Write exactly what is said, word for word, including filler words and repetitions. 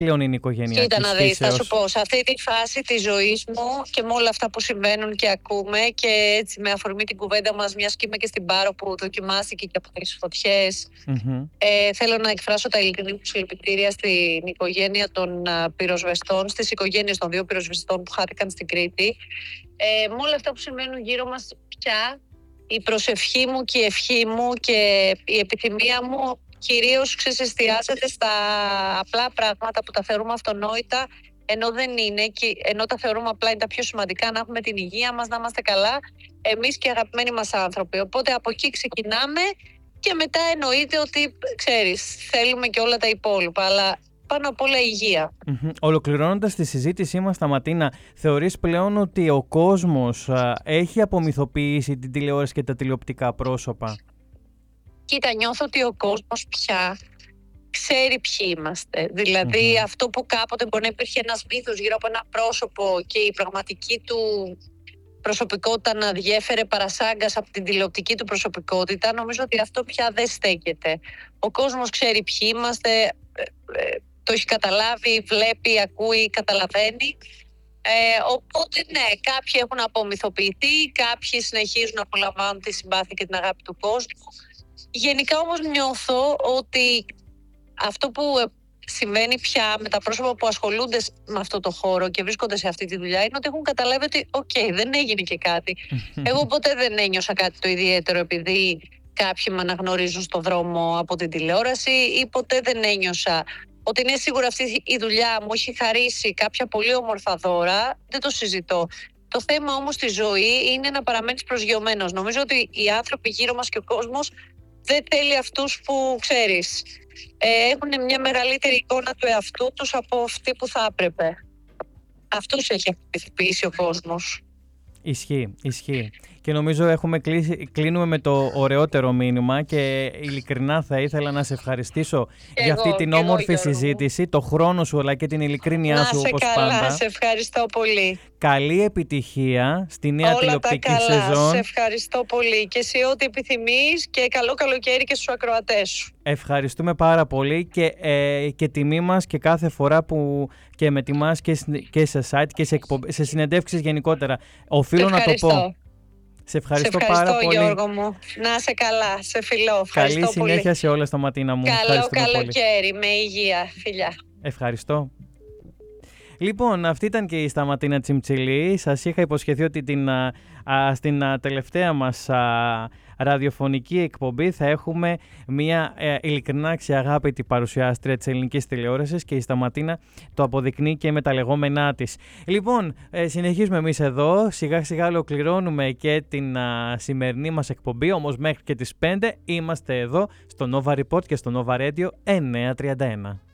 πλέον είναι οικογενειακής Κοίτα να δεις, θα σου φύσεως? πω, σε αυτή τη φάση της ζωής μου και με όλα αυτά που συμβαίνουν και ακούμε και έτσι με αφορμή την κουβέντα μας, μιας και είμαι και στην Πάρο που δοκιμάστηκε και από τις φωτιές, Mm-hmm. ε, θέλω να εκφράσω τα ειλικρινή μου συλληπιτήρια στην οικογένεια των α, πυροσβεστών, στις οικογένειες των δύο πυροσβεστών που χάθηκαν στην Κρήτη. Ε, με όλα αυτά που συμβαίνουν γύρω μας πια, η προσευχή μου και η ευχή μου και η επιθυμία μου κυρίως ξεσυστιάζεται στα απλά πράγματα που τα θεωρούμε αυτονόητα, ενώ δεν είναι, και ενώ τα θεωρούμε απλά είναι τα πιο σημαντικά, να έχουμε την υγεία μας, να είμαστε καλά εμείς και οι αγαπημένοι μας άνθρωποι. Οπότε από εκεί ξεκινάμε και μετά εννοείται ότι, ξέρεις, θέλουμε και όλα τα υπόλοιπα, αλλά πάνω απ' όλα υγεία. Mm-hmm. Ολοκληρώνοντας τη συζήτησή μας, Σταματίνα, θεωρείς πλέον ότι ο κόσμος α, έχει απομυθοποιήσει την τηλεόραση και τα τηλεοπτικά πρόσωπα? Κοίτα, νιώθω ότι ο κόσμος πια ξέρει ποιοι είμαστε. Δηλαδή, Mm-hmm. αυτό που κάποτε μπορεί να υπήρχε ένας μύθος γύρω από ένα πρόσωπο και η πραγματική του προσωπικότητα να διέφερε παρασάγκας από την τηλεοπτική του προσωπικότητα, νομίζω ότι αυτό πια δεν στέκεται. Ο κόσμος ξέρει ποιοι είμαστε, ε, ε, το έχει καταλάβει, βλέπει, ακούει, καταλαβαίνει. Ε, οπότε ναι, κάποιοι έχουν απομυθοποιηθεί, κάποιοι συνεχίζουν να απολαμβάνουν τη συμπάθεια και την αγάπη του κόσμου. Γενικά όμως νιώθω ότι αυτό που συμβαίνει πια με τα πρόσωπα που ασχολούνται με αυτό το χώρο και βρίσκονται σε αυτή τη δουλειά είναι ότι έχουν καταλάβει ότι οκ, okay, δεν έγινε και κάτι. Εγώ ποτέ δεν ένιωσα κάτι το ιδιαίτερο επειδή κάποιοι με αναγνωρίζουν στο δρόμο από την τηλεόραση, ή ποτέ δεν ένιωσα ότι είναι σίγουρα αυτή η δουλειά μου έχει χαρίσει κάποια πολύ όμορφα δώρα. Δεν το συζητώ. Το θέμα όμως στη ζωή είναι να παραμένεις προσγειωμένος. Νομίζω ότι οι άνθρωποι γύρω μας και ο κόσμος δεν θέλει αυτούς που, ξέρεις, ε, έχουν μια μεγαλύτερη εικόνα του εαυτού τους από αυτή που θα έπρεπε. Αυτούς έχει απομυθοποιήσει ο κόσμος. Ισχύει, ισχύει. Και νομίζω έχουμε κλείσει, κλείνουμε με το ωραιότερο μήνυμα και ειλικρινά θα ήθελα να σε ευχαριστήσω και για εγώ, αυτή την όμορφη εγώ, συζήτηση, το χρόνο σου αλλά και την ειλικρίνειά σου όπως καλά, πάντα. Σε ευχαριστώ πολύ. Καλή επιτυχία στη νέα όλα τηλεοπτική τα καλά. σεζόν. Σε ευχαριστώ πολύ και σε ό,τι επιθυμείς και καλό καλοκαίρι και στους ακροατές σου. Ευχαριστούμε πάρα πολύ και, ε, και τιμή μας και κάθε φορά που και με τιμάς και, και σε site και σε, εκπομπ... σε συνεντεύξεις γενικότερα. Οφείλω να το πω. Σε ευχαριστώ, σε ευχαριστώ πάρα πολύ. Γιώργο μου. Να είσαι καλά. Σε φιλώ. Ευχαριστώ Καλή συνέχεια πολύ. σε όλα, Σταματίνα μου. Καλό καλοκαίρι. Με υγεία. Φιλιά. Ευχαριστώ. Λοιπόν, αυτή ήταν και η Σταματίνα Τσιμτσιλή. Σας είχα υποσχεθεί ότι την, α, α, στην α, τελευταία μας α, ραδιοφωνική εκπομπή θα έχουμε μια ε, ειλικρινά αξιαγάπητη παρουσιάστρια της ελληνικής τηλεόρασης και η Σταματίνα το αποδεικνύει και με τα λεγόμενά της. Λοιπόν, ε, συνεχίζουμε εμείς εδώ. Σιγά σιγά ολοκληρώνουμε και την α, σημερινή μας εκπομπή, όμως μέχρι και τις πέντε είμαστε εδώ στο Nova Report και στο Nova Radio εννιακόσια τριάντα ένα.